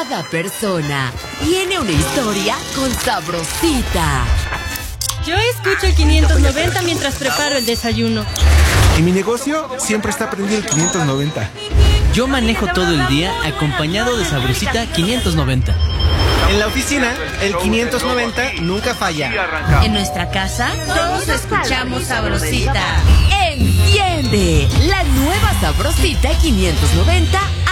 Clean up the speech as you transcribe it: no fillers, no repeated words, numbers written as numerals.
Cada persona tiene una historia con Sabrosita. Yo escucho el 590 mientras preparo el desayuno. En mi negocio siempre está prendido el 590. Yo manejo todo el día acompañado de Sabrosita 590. En la oficina, el 590 nunca falla. En nuestra casa, todos escuchamos Sabrosita. Enciende la nueva Sabrosita 590